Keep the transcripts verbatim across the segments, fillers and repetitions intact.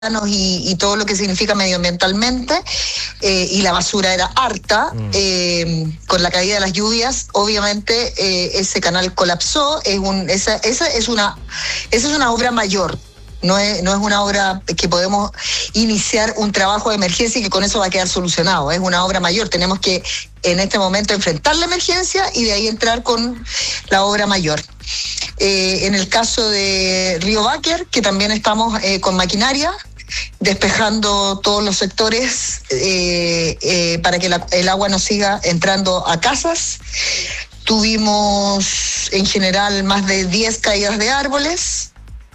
Y, y todo lo que significa medioambientalmente, eh, y la basura era harta. Mm. Eh, con la caída de las lluvias, obviamente eh, ese canal colapsó. Es un, esa, esa es una, esa es una obra mayor. No es, no es una obra que podemos iniciar un trabajo de emergencia y que con eso va a quedar solucionado. Es una obra mayor. Tenemos que en este momento enfrentar la emergencia y de ahí entrar con la obra mayor. Eh, en el caso de Río Báquer, que también estamos eh, con maquinaria, despejando todos los sectores eh, eh, para que la, el agua no siga entrando a casas. Tuvimos en general más de diez caídas de árboles.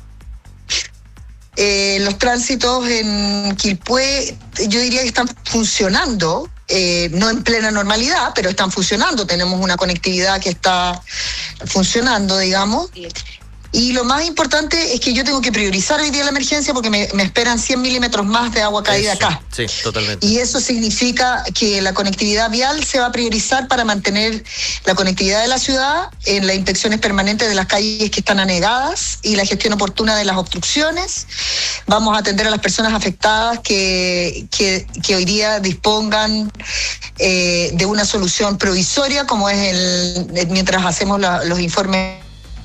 Eh, los tránsitos en Quilpué, yo diría que están funcionando, eh, no en plena normalidad, pero están funcionando. Tenemos una conectividad que está funcionando, digamos. Y lo más importante es que yo tengo que priorizar hoy día la emergencia porque me, me esperan cien milímetros más de agua caída eso, acá. Sí, totalmente. Y eso significa que la conectividad vial se va a priorizar para mantener la conectividad de la ciudad, en las inspecciones permanentes de las calles que están anegadas y la gestión oportuna de las obstrucciones. Vamos a atender a las personas afectadas que, que, que hoy día dispongan eh, de una solución provisoria, como es el mientras hacemos la, los informes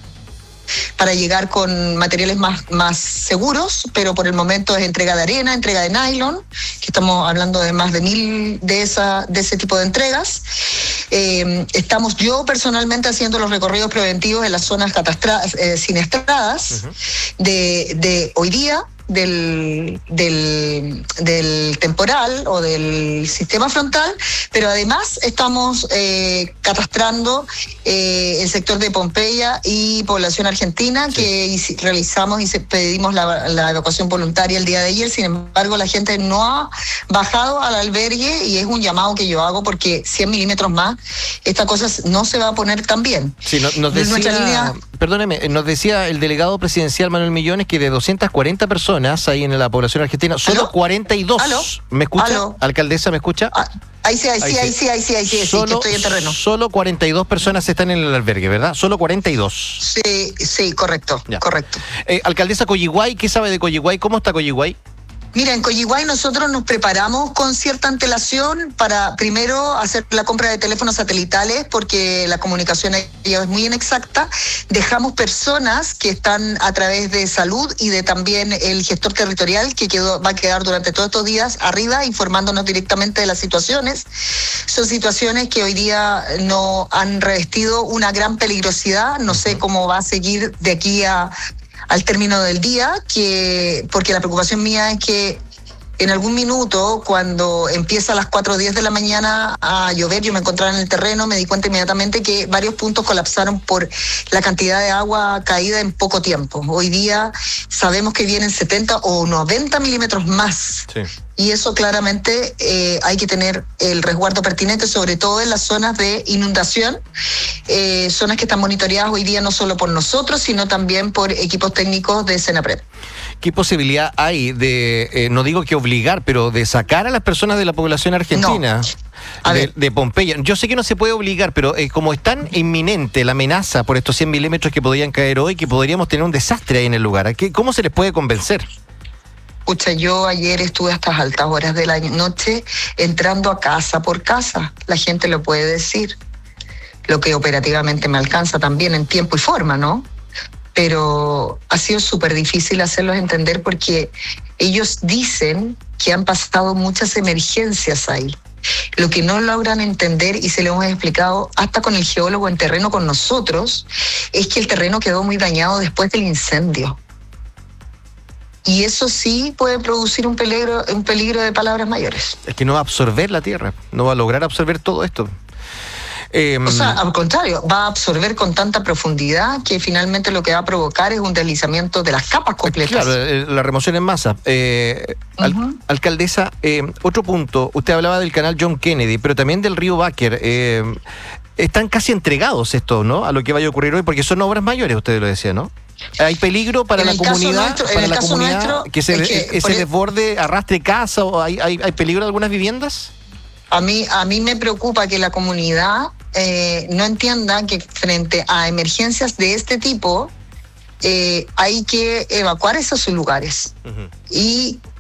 para llegar con materiales más, más seguros, pero por el momento es entrega de arena, entrega de nylon, que estamos hablando de más de mil de, esa, de ese tipo de entregas. Eh, estamos yo personalmente haciendo los recorridos preventivos en las zonas catastradas, eh, siniestradas, uh-huh. de, de hoy día, Del, del, del temporal o del sistema frontal, pero además estamos eh, catastrando eh, el sector de Pompeya y población argentina, sí. que realizamos y pedimos la, la evacuación voluntaria el día de ayer. Sin embargo, la gente no ha bajado al albergue y es un llamado que yo hago porque cien milímetros más, esta cosa no se va a poner tan bien. Sí, no, nos decía, línea... perdóneme, nos decía el delegado presidencial Manuel Millones que de doscientas cuarenta personas ahí en la población argentina, solo ¿Aló? cuarenta y dos. ¿Aló? ¿Me escucha? ¿Aló? ¿Alcaldesa, me escucha? Ah, ahí sí, ahí sí, ahí sí, ahí sí, ahí sí, solo, sí, que estoy en terreno. Solo cuarenta y dos personas están en el albergue, ¿verdad? Solo cuarenta y dos. Sí, sí, correcto, ya. correcto. Eh, alcaldesa Coyihuay, ¿qué sabe de Coyihuay? ¿Cómo está Coyihuay? Mira, en Coyihuay nosotros nos preparamos con cierta antelación para primero hacer la compra de teléfonos satelitales porque la comunicación ahí es muy inexacta. Dejamos personas que están a través de salud y de también el gestor territorial que quedó, va a quedar durante todos estos días arriba informándonos directamente de las situaciones. Son situaciones que hoy día no han revestido una gran peligrosidad. No sé cómo va a seguir de aquí a... al término del día, que porque la preocupación mía es que en algún minuto, cuando empieza a las cuatro o diez de la mañana a llover, yo me encontraba en el terreno, me di cuenta inmediatamente que varios puntos colapsaron por la cantidad de agua caída en poco tiempo. Hoy día sabemos que vienen setenta o noventa milímetros más. Sí. Y eso claramente eh, hay que tener el resguardo pertinente, sobre todo en las zonas de inundación, eh, zonas que están monitoreadas hoy día no solo por nosotros, sino también por equipos técnicos de Senapred. ¿Qué posibilidad hay de, eh, no digo que obligar, pero de sacar a las personas de la población argentina? No. De, de Pompeya? Yo sé que no se puede obligar, pero eh, como es tan inminente la amenaza por estos cien milímetros que podrían caer hoy, que podríamos tener un desastre ahí en el lugar, ¿qué, ¿cómo se les puede convencer? Pucha, yo ayer estuve hasta altas horas de la noche entrando a casa por casa. La gente lo puede decir. Lo que operativamente me alcanza también en tiempo y forma, ¿no? Pero ha sido súper difícil hacerlos entender porque ellos dicen que han pasado muchas emergencias ahí. Lo que no logran entender, y se lo hemos explicado hasta con el geólogo en terreno con nosotros, es que el terreno quedó muy dañado después del incendio. Y eso sí puede producir un peligro, un peligro de palabras mayores. Es que no va a absorber la tierra, no va a lograr absorber todo esto. Eh, o sea, al contrario, va a absorber con tanta profundidad que finalmente lo que va a provocar es un deslizamiento de las capas completas. Claro, la remoción en masa. Eh, uh-huh. al, alcaldesa, eh, otro punto, usted hablaba del canal John Kennedy, pero también del río Báquer. Eh, están casi entregados esto, ¿no? A lo que vaya a ocurrir hoy, porque son obras mayores, usted lo decía, ¿no? ¿Hay peligro para la comunidad, nuestro, para la comunidad nuestro, que, se, es que ese desborde arrastre casa o hay, hay, hay peligro de algunas viviendas? A mí, a mí me preocupa que la comunidad eh, no entienda que frente a emergencias de este tipo eh, hay que evacuar esos lugares. Uh-huh. Y